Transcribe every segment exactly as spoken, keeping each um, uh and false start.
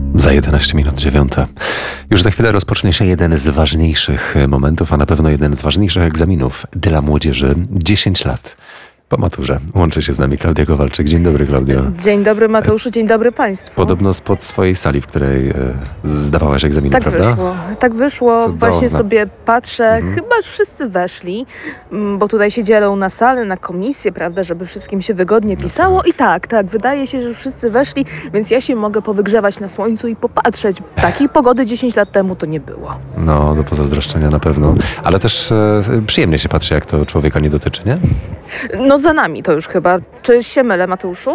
Za jedenaście minut dziewiąta. Już za chwilę rozpocznie się jeden z ważniejszych momentów, a na pewno jeden z ważniejszych egzaminów dla młodzieży. dziesięć lat po maturze. Łączy się z nami Klaudia Kowalczyk. Dzień dobry, Klaudio. Dzień dobry, Mateuszu, dzień dobry Państwu. Podobno spod swojej sali, w której e, zdawałaś egzamin, tak prawda? Wyszło. Tak wyszło. Cudowne. Właśnie sobie patrzę, Mhm. chyba już wszyscy weszli, m, bo tutaj się dzielą na salę, na komisję, prawda, żeby wszystkim się wygodnie pisało. I tak, tak, wydaje się, że wszyscy weszli, więc ja się mogę powygrzewać na słońcu i popatrzeć. Takiej pogody dziesięć lat temu to nie było. No, do pozazdroszczenia na pewno. Ale też e, przyjemnie się patrzy, jak to człowieka nie dotyczy, nie? No za nami to już chyba. Czy się mylę, Mateuszu?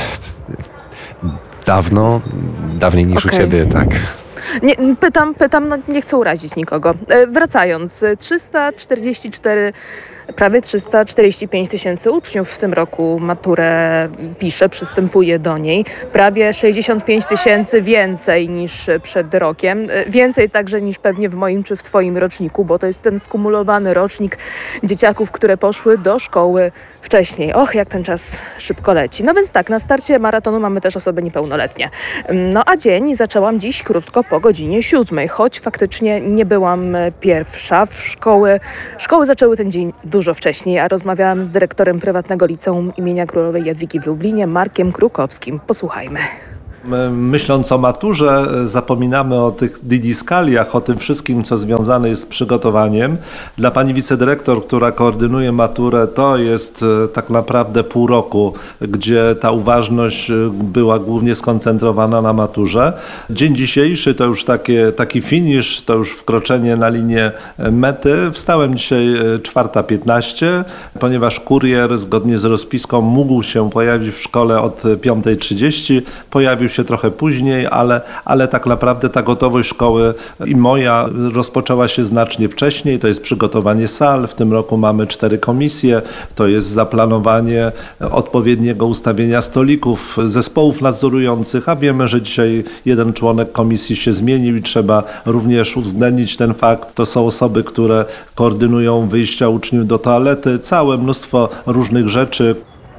Dawno, dawniej niż Okej. u ciebie, tak. Nie, pytam, pytam, no nie chcę urazić nikogo. E, wracając, e, trzysta czterdzieści cztery, prawie trzysta czterdzieści pięć tysięcy uczniów w tym roku maturę pisze, przystępuje do niej. Prawie sześćdziesiąt pięć tysięcy więcej niż przed rokiem. E, Więcej także niż pewnie w moim czy w twoim roczniku, bo to jest ten skumulowany rocznik dzieciaków, które poszły do szkoły wcześniej. Och, jak ten czas szybko leci. No więc tak, na starcie maratonu mamy też osoby niepełnoletnie. No a dzień zaczęłam dziś krótko po godzinie siódmej, choć faktycznie nie byłam e, pierwsza w szkoły. Szkoły zaczęły ten dzień dużo wcześniej, a rozmawiałam z dyrektorem prywatnego liceum imienia Królowej Jadwigi w Lublinie, Markiem Krukowskim. Posłuchajmy. My, myśląc o maturze, zapominamy o tych didaskaliach, o tym wszystkim, co związane jest z przygotowaniem. Dla pani wicedyrektor, która koordynuje maturę, to jest e, tak naprawdę pół roku, gdzie ta uważność e, była głównie skoncentrowana na maturze. Dzień dzisiejszy to już takie, taki finisz, to już wkroczenie na linię mety. Wstałem dzisiaj e, czwarta piętnaście, ponieważ kurier zgodnie z rozpiską mógł się pojawić w szkole od piątej trzydzieści. Pojawił się trochę później, ale, ale tak naprawdę ta gotowość szkoły i moja rozpoczęła się znacznie wcześniej. To jest przygotowanie sal. W tym roku mamy cztery komisje. To jest zaplanowanie odpowiedniego ustawienia stolików, zespołów nadzorujących, a wiemy, że dzisiaj jeden członek komisji się zmienił i trzeba również uwzględnić ten fakt. To są osoby, które koordynują wyjścia uczniów do toalety, całe mnóstwo różnych rzeczy.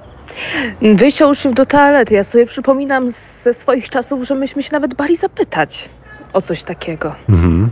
Wyjście uczniów do toalety. Ja sobie przypominam ze swoich czasów, że myśmy się nawet bali zapytać o coś takiego. Mhm.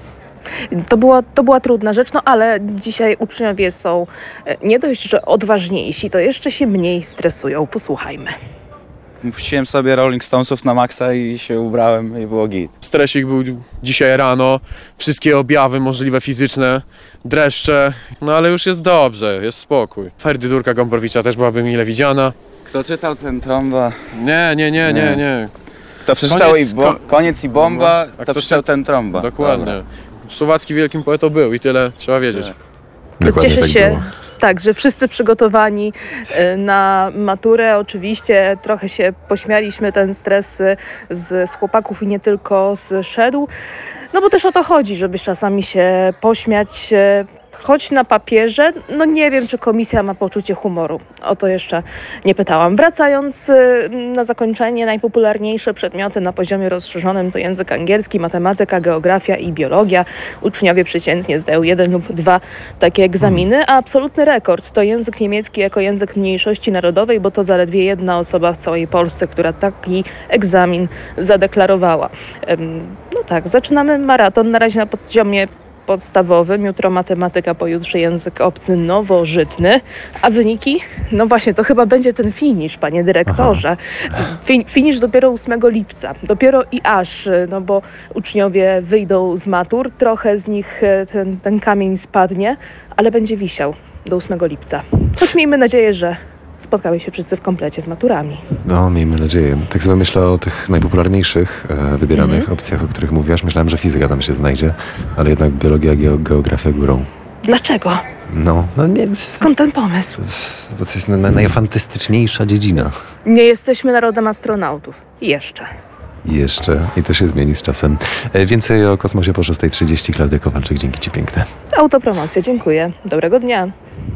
To była, to była trudna rzecz, no ale dzisiaj uczniowie są e, nie dość, że odważniejsi, to jeszcze się mniej stresują. Posłuchajmy. Puściłem sobie Rolling Stonesów na maksa i się ubrałem i było git. Stresik był dzisiaj rano, wszystkie objawy możliwe fizyczne, dreszcze, no ale już jest dobrze, jest spokój. Ferdydurka Gombrowicza też byłaby mile widziana. Kto czytał ten trąba? Nie, nie, nie, nie, nie. Kto przeczytał Koniec, i bo, ko- koniec i bomba, A to kto przeczytał czyta- ten trąba. Dokładnie. Dobra. Słowacki wielkim poetą był i tyle trzeba wiedzieć. To Dokładnie cieszę tak się, było. tak, że wszyscy przygotowani y, na maturę. Oczywiście trochę się pośmialiśmy, ten stres y, z, z chłopaków i nie tylko zszedł. No bo też o to chodzi, żeby czasami się pośmiać, y, choć na papierze. No nie wiem, czy komisja ma poczucie humoru. O to jeszcze nie pytałam. Wracając y, na zakończenie, najpopularniejsze przedmioty na poziomie rozszerzonym to język angielski, matematyka, geografia i biologia. Uczniowie przeciętnie zdają jeden lub dwa takie egzaminy, a absolutny rekord to język niemiecki jako język mniejszości narodowej, bo to zaledwie jedna osoba w całej Polsce, która taki egzamin zadeklarowała. Ym, No tak, zaczynamy maraton na razie na poziomie podstawowym, jutro matematyka, pojutrze język obcy nowożytny, a wyniki? No właśnie, to chyba będzie ten finisz, panie dyrektorze. Fin- finisz dopiero ósmego lipca, dopiero i aż, no bo uczniowie wyjdą z matur, trochę z nich e, ten, ten kamień spadnie, ale będzie wisiał do ósmego lipca. Choć miejmy nadzieję, że spotkały się wszyscy w komplecie z maturami. No, miejmy nadzieję. Tak sobie myślę o tych najpopularniejszych e, wybieranych Mhm. opcjach, o których mówiłaś. Myślałem, że fizyka tam się znajdzie, ale jednak biologia, geo- geografia górą. Dlaczego? No, no nie, Skąd ten pomysł? bo to jest na, na, najfantastyczniejsza dziedzina. Nie jesteśmy narodem astronautów. Jeszcze. I jeszcze, i to się zmieni z czasem. E, więcej o kosmosie po szósta trzydzieści. Klaudia Kowalczyk, dzięki ci piękne. Autopromocja, dziękuję. Dobrego dnia.